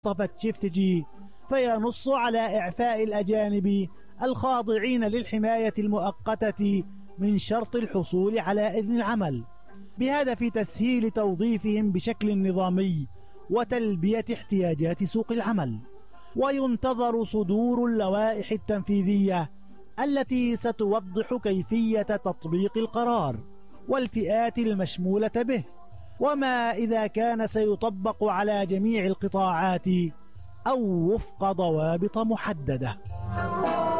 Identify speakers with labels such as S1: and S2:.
S1: تشيفتجي، فينص على إعفاء الأجانب الخاضعين للحماية المؤقتة من شرط الحصول على إذن العمل، بهدف تسهيل توظيفهم بشكل نظامي وتلبية احتياجات سوق العمل. وينتظر صدور اللوائح التنفيذية التي ستوضح كيفية تطبيق القرار والفئات المشمولة به، وما إذا كان سيطبق على جميع القطاعات أو وفق ضوابط محددة.